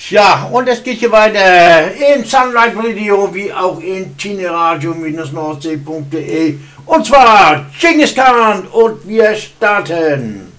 Ja, und es geht hier weiter in Sunlight Radio wie auch in tineradio-nordsee.de. Und zwar Genghis Khan und wir starten.